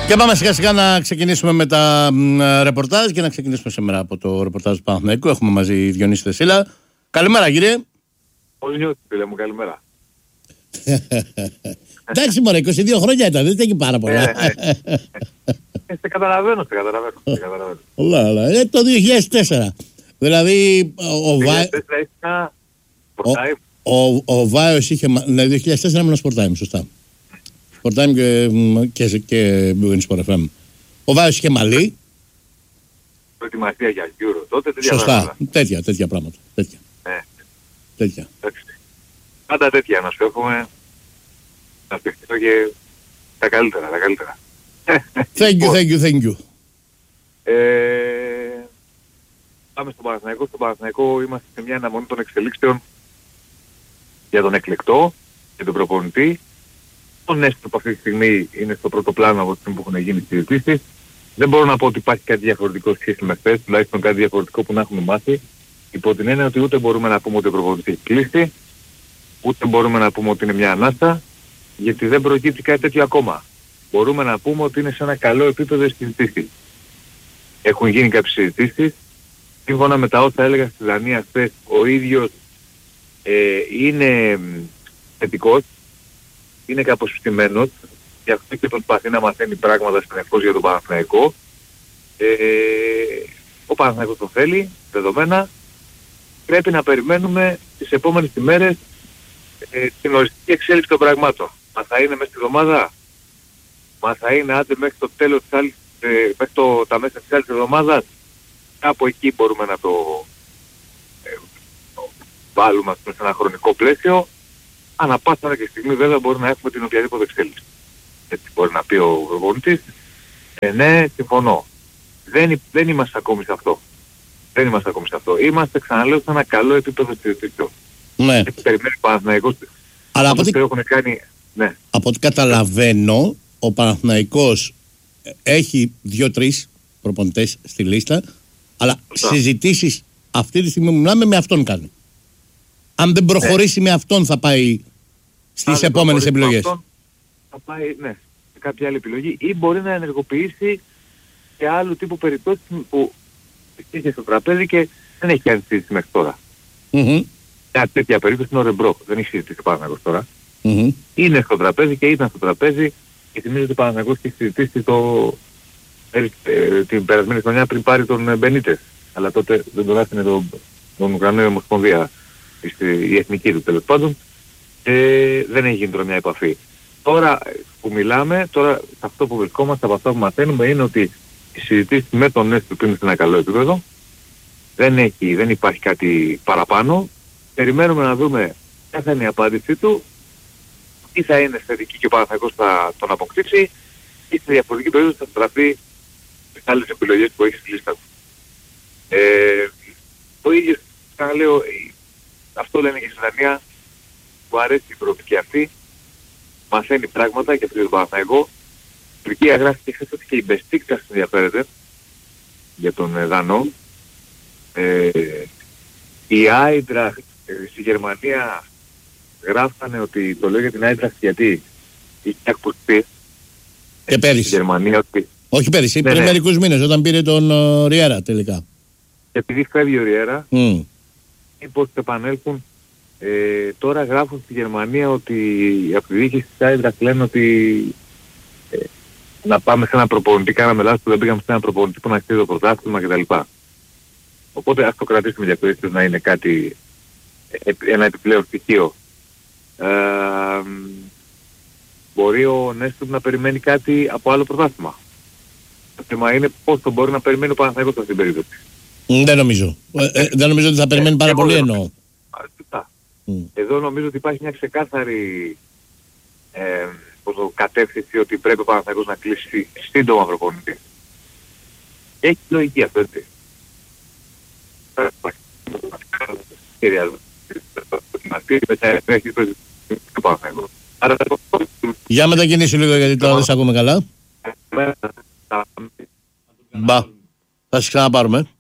Και πάμε σιγά σιγά να ξεκινήσουμε με τα ρεπορτάζ και να ξεκινήσουμε σήμερα από το ρεπορτάζ του Παναθηναϊκού. Έχουμε μαζί Διονύση Θεσίλα. Καλημέρα, κύριε. Πώς νιώθεις, φίλε μου, καλημέρα. Εντάξει, μωρέ, 22 χρόνια ήταν, δεν ήταν πάρα πολλά. Σε καταλαβαίνω. Όλα. Το 2004. Δηλαδή, ο Βάιος είχε. Ναι, 2004 ήμουν Sporttime, σωστά. Sporttime και Sport FM. Ο Βάιος είχε μαλλί. Προετοιμασία για Euro τότε, σωστά, τέτοια πράγματα. Τέτοια. Πάντα τέτοια να σου έχουμε. Να φτιαχτώ και τα καλύτερα. Thank you. Πάμε στον Παναθηναϊκό. Στον Παναθηναϊκό είμαστε σε μια αναμονή των εξελίξεων για τον εκλεκτό και τον προπονητή. Ο Νέστο που αυτή τη στιγμή είναι στο πρώτο πλάνο από τη στιγμή που έχουν γίνει συζητήσεις. Δεν μπορώ να πω ότι υπάρχει κάτι διαφορετικό σχέση με χθες, τουλάχιστον κάτι διαφορετικό που να έχουμε μάθει. Υπό την έννοια ότι ούτε μπορούμε να πούμε ότι ο προπονητής έχει κλείσει, ούτε μπορούμε να πούμε ότι είναι μια ανάσα, γιατί δεν προκύπτει κάτι τέτοιο ακόμα. Μπορούμε να πούμε ότι είναι σε ένα καλό επίπεδο οι συζητήσεις. Έχουν γίνει κάποιες συζητήσεις. Σύμφωνα με τα όσα έλεγα στη Δανία χθες, ο ίδιος είναι θετικός, είναι κάπως φτυμένος, γι' αυτό και προσπαθεί να μαθαίνει πράγματα συνεχώς για τον Παναθηναϊκό. Ο Παναθηναϊκός το θέλει, δεδομένα. Πρέπει να περιμένουμε τις επόμενες ημέρες την οριστική εξέλιξη των πραγμάτων. Μα θα είναι μέσα στη εβδομάδα, μα θα είναι άντε μέχρι το τέλος της άλλης, μέχρι τα μέσα της άλλης εβδομάδας. Κάπου εκεί μπορούμε να το βάλουμε σε ένα χρονικό πλαίσιο. Ανά πάσα και στιγμή βέβαια μπορεί να έχουμε την οποιαδήποτε εξέλιξη. Έτσι μπορεί να πει ο προπονητής. Ναι, συμφωνώ. Δεν είμαστε ακόμη σε αυτό. Είμαστε, ξαναλέω, σε ένα καλό επίπεδο συζητήσεων. Ναι. Περιμένει ο Παναθηναϊκός. Αλλά από ό,τι καταλαβαίνω, ο Παναθηναϊκός έχει 2-3 προπονητές στη λίστα, αλλά συζητήσεις αυτή τη στιγμή που μιλάμε με αυτόν κάνει. Αν δεν προχωρήσει με αυτόν θα πάει στις επόμενες επιλογές. Θα πάει, σε κάποια άλλη επιλογή ή μπορεί να ενεργοποιήσει και άλλου τύπου περιπτώσεις που είχε στο τραπέζι και δεν έχει κάνει συζήτηση μέχρι τώρα. Μια τέτοια περίπτωση είναι ο Ρεμπρό. Δεν έχει συζητήσει πάνω από τώρα. Είναι στο τραπέζι και ήταν στο τραπέζι και θυμίζω ότι ο Παναθηναϊκός έχει συζητήσει την περασμένη χρονιά πριν πάρει τον Μπενίτες. Αλλά τότε δεν τον άφηνε τον Ουκρανό Ομοσπονδία, η εθνική του τέλος πάντων. Δεν έχει γίνει τώρα μια επαφή. Τώρα που μιλάμε, τώρα αυτό που βρισκόμαστε, από αυτό που μαθαίνουμε είναι ότι οι συζητήσεις με τον Νέστο που είναι σε ένα καλό επίπεδο, δεν υπάρχει κάτι παραπάνω. Περιμένουμε να δούμε ποια θα είναι η απάντησή του, τι θα είναι θετική και ο Παναθηναϊκός θα τον αποκτήσει ή σε διαφορετική περίπτωση θα στραφεί στις άλλες επιλογές που έχει στη λίστα του. Ο ίδιος, ξαναλέω, αυτό λένε και στη Δανία, που αρέσει η προοπτική αυτή, μαθαίνει πράγματα και αυτό το Παναθηναϊκό. Η Τουρκία γράφει και χθες ότι και η Μπεστίκτας ενδιαφέρεται για τον Δανό. Η Άιντραχτ στη Γερμανία γράφανε ότι το λέω για την Άιντραχτ γιατί είχε ακουστεί και πέρυσι. Στη Γερμανία ότι... Όχι πέρυσι, πριν μερικούς μήνες όταν πήρε τον Ριέρα τελικά. Επειδή φεύγει ο Ριέρα, μήπως επανέλθουν. Τώρα γράφουν στη Γερμανία ότι από τη διοίκηση της Άιντραχτ λένε ότι να πάμε σε ένα προπονητή, κάναμε λάθος που δεν πήγαμε σε ένα προπονητή που να χτίζει το πρωτάθλημα κτλ. Οπότε ας το κρατήσουμε για το να είναι κάτι, ένα επιπλέον στοιχείο. Μπορεί ο Νέστος να περιμένει κάτι από άλλο πρωτάθλημα. Το θέμα είναι πώς το μπορεί να περιμένει ο Παναθηναϊκός σε αυτήν την περίπτωση. Δεν νομίζω. Δεν νομίζω ότι θα περιμένει πάρα πολύ εννοώ. Εδώ νομίζω ότι υπάρχει μια ξεκάθαρη κατεύθυνση ότι πρέπει ο Παναθηναϊκός να κλείσει σύντομα προπονητή. Έχει λογική αυτό, έτσι. Για μετακινήσει λίγο γιατί τώρα δεν σε ακούμε καλά. Μπα, θα σας ξαναπάρουμε.